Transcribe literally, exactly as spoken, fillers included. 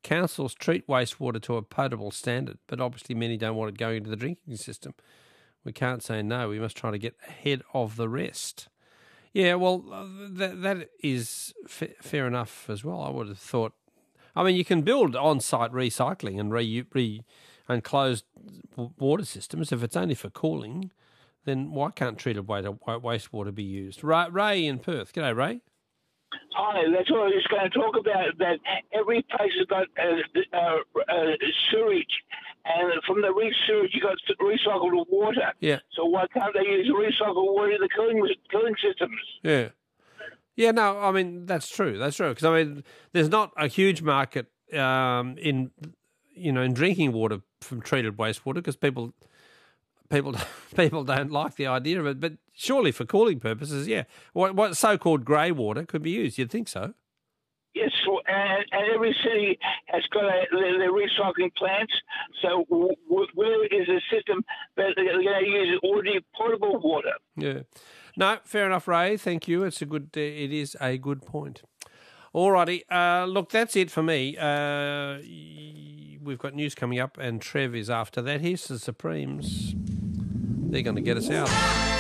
councils treat wastewater to a potable standard, but obviously many don't want it going into the drinking system. We can't say no. We must try to get ahead of the rest. Yeah, well, uh, that that is fa- fair enough as well. I would have thought. I mean, you can build on-site recycling and re, re and closed water systems if it's only for cooling. Then why can't treated wastewater be used? Ray, Ray in Perth. G'day, Ray. Hi, that's what I was going to talk about, that every place has got uh, uh, uh, sewage, and from the re- sewage you got recycled water. Yeah. So why can't they use recycled water in the cooling, cooling systems? Yeah. Yeah, no, I mean, that's true. That's true. Because, I mean, there's not a huge market um, in, you know, in drinking water from treated wastewater because people... People, people don't like the idea of it, but surely for cooling purposes, yeah. What, what so-called grey water could be used? You'd think so. Yes, and, and every city has got a, their, their recycling plants. So w- w- where is a system that they're going to use ordinary potable water? Yeah. No, fair enough, Ray. Thank you. It's a good. Uh, it is a good point. All righty. Uh, look, that's it for me. Uh, we've got news coming up, and Trev is after that. Here's the Supremes. They're going to get us out.